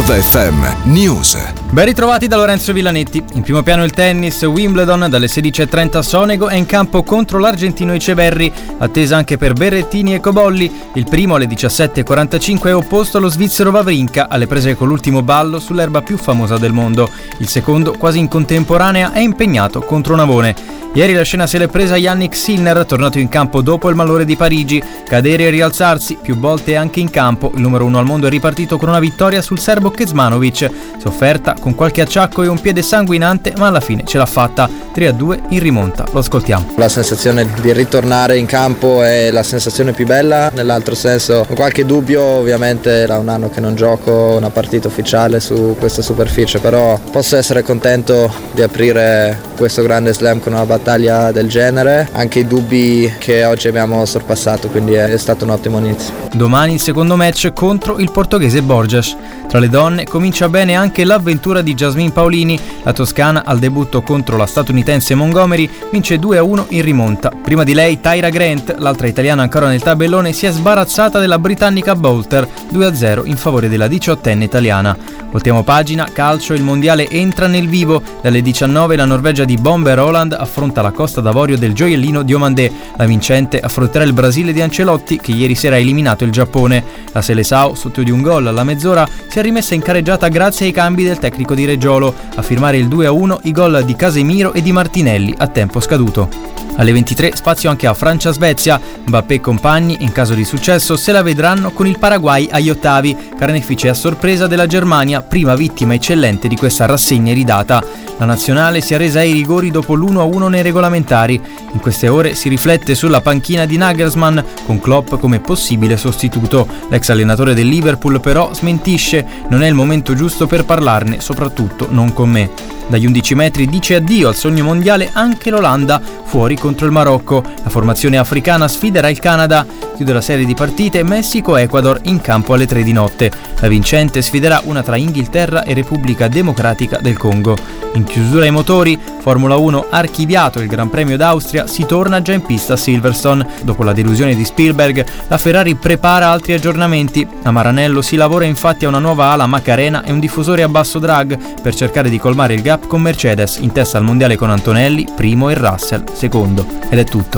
Onda FM News. Ben ritrovati da Lorenzo Villanetti. In primo piano il tennis. Wimbledon dalle 16:30 a Sonego è in campo contro l'argentino Echeverri, attesa anche per Berrettini e Cobolli. Il primo alle 17:45 è opposto allo svizzero Wawrinka, alle prese con l'ultimo ballo sull'erba più famosa del mondo. Il secondo, quasi in contemporanea, è impegnato contro Navone. Ieri la scena se l'è presa Yannick Sinner, tornato in campo dopo il malore di Parigi. Cadere e rialzarsi, più volte anche in campo, il numero 1 al mondo è ripartito con una vittoria sul serbo Kecmanovic. Sofferta, con qualche acciacco e un piede sanguinante, ma alla fine ce l'ha fatta. 3-2 in rimonta, lo ascoltiamo. La sensazione di ritornare in campo è la sensazione più bella, nell'altro senso con qualche dubbio, ovviamente era un anno che non gioco una partita ufficiale su questa superficie, però posso essere contento di aprire questo grande slam con una battaglia del genere, anche i dubbi che oggi abbiamo sorpassato, quindi è stato un ottimo inizio. Domani il secondo match contro il portoghese Borges. Tra le donne comincia bene anche l'avventura di Jasmine Paolini. La toscana al debutto contro la statunitense Montgomery vince 2-1 in rimonta. Prima di lei Tyra Grant, l'altra italiana ancora nel tabellone, si è sbarazzata della britannica Boulter 2-0 in favore della 18enne italiana. Voltiamo pagina, calcio, il mondiale entra nel vivo. Dalle 19 la Norvegia di Bomber Holland affronta la Costa d'Avorio del gioiellino Diomandé. La vincente affronterà il Brasile di Ancelotti, che ieri sera ha eliminato il Giappone. La Seleção, sotto di un gol alla mezz'ora, si è rimessa in carreggiata grazie ai cambi del tecnico di Reggiolo. A firmare il 2-1 i gol di Casemiro e di Martinelli a tempo scaduto. Alle 23 spazio anche a Francia-Svezia. Mbappé e compagni, in caso di successo, se la vedranno con il Paraguay agli ottavi, carnefice a sorpresa della Germania, prima vittima eccellente di questa rassegna iridata. La nazionale si è resa ai rigori dopo l'1-1 nei regolamentari. In queste ore si riflette sulla panchina di Nagelsmann, con Klopp come possibile sostituto. L'ex allenatore del Liverpool però smentisce: non è il momento giusto per parlarne, soprattutto non con me. Dagli 11 metri dice addio al sogno mondiale anche l'Olanda, fuori contro il Marocco. La formazione africana sfiderà il Canada. Chiude la serie di partite Messico-Ecuador in campo alle 3 di notte. La vincente sfiderà una tra Inghilterra e Repubblica Democratica del Congo. In chiusura ai motori, Formula 1 archiviato il Gran Premio d'Austria, si torna già in pista a Silverstone. Dopo la delusione di Spielberg, la Ferrari prepara altri aggiornamenti. A Maranello si lavora infatti a una nuova ala Macarena e un diffusore a basso drag per cercare di colmare il gap con Mercedes, in testa al mondiale con Antonelli, primo, e Russell, secondo. Ed è tutto.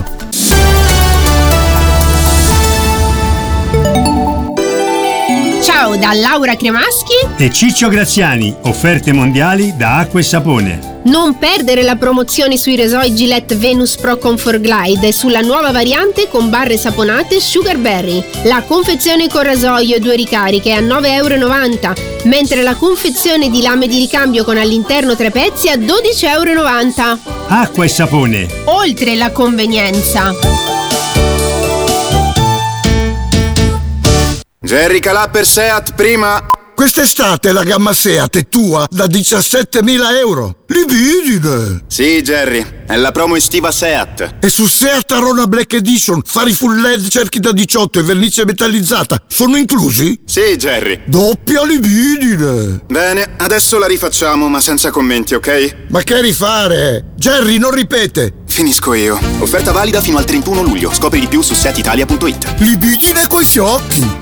Ciao da Laura Cremaschi e Ciccio Graziani, offerte mondiali da Acqua e Sapone. Non perdere la promozione sui rasoi Gillette Venus Pro Comfort Glide e sulla nuova variante con barre saponate Sugar Berry. La confezione con rasoio e 2 ricariche a €9,90, mentre la confezione di lame di ricambio con all'interno 3 pezzi a €12,90. Acqua e Sapone. Oltre la convenienza. Jerry Calà per Seat prima. Quest'estate la gamma Seat è tua da €17.000. Libidine! Sì, Jerry, è la promo estiva Seat. E su Seat Arona Black Edition, fari full LED, cerchi da 18 e vernice metallizzata sono inclusi? Sì, Jerry. Doppia libidine! Bene, adesso la rifacciamo, ma senza commenti, ok? Ma che rifare? Jerry, non ripete! Finisco io. Offerta valida fino al 31 luglio. Scopri di più su setitalia.it. Libidine coi fiocchi!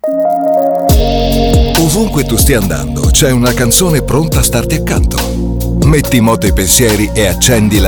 Ovunque tu stia andando, c'è una canzone pronta a starti accanto. Metti in moto i pensieri e accendi la